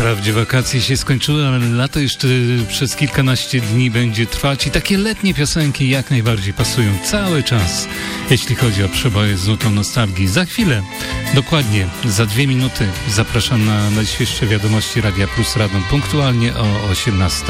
Wprawdzie wakacje się skończyły, ale lato jeszcze przez kilkanaście dni będzie trwać i takie letnie piosenki jak najbardziej pasują cały czas, jeśli chodzi o przeboje z nutą nostalgii. Za chwilę, dokładnie za 2 minuty zapraszam na najświeższe wiadomości Radia Plus Radom punktualnie o 18.